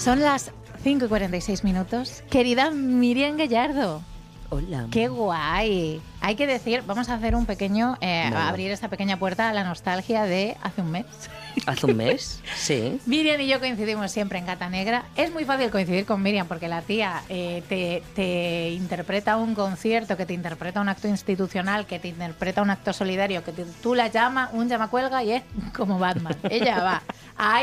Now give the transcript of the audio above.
Son las 5:46. Querida Miriam Gallardo. Hola. ¡Qué guay! Hay que decir, vamos a hacer un pequeño, abrir esta pequeña puerta a la nostalgia de hace un mes. ¿Hace un mes? Sí. Miriam y yo coincidimos siempre en Gata Negra. Es muy fácil coincidir con Miriam porque la tía te interpreta un concierto, que te interpreta un acto institucional, que te interpreta un acto solidario, que tú la llamas, un llamacuelga y es como Batman. Ella va.